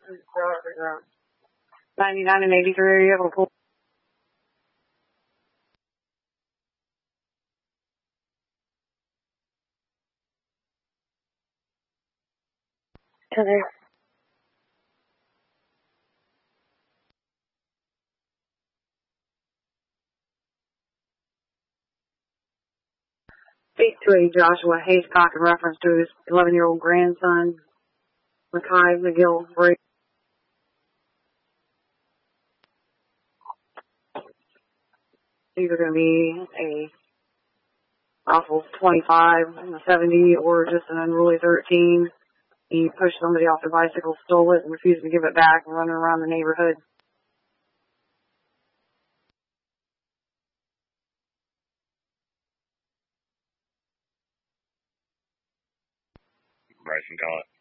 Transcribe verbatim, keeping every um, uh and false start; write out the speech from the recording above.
ninety-nine and eighty-three, you have a pull. Okay. Speak to a Joshua Haycock in reference to his eleven-year-old grandson, Mackay McGill Brady. Either going to be a awful twenty-five and a seventy or just an unruly thirteen. He pushed somebody off the bicycle, stole it, and refused to give it back and running around the neighborhood. Bryson, call it.